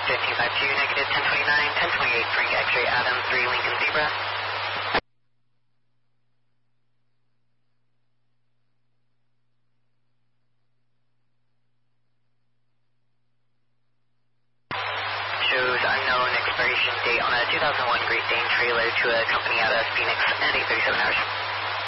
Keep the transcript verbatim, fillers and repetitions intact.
fifteen five two, negative ten twenty-nine, ten twenty-eight, Frank X-ray Adam, three Lincoln Zebra. Shows unknown expiration date on a two thousand one Great Dane trailer to a company out of Phoenix at eight thirty-seven hours.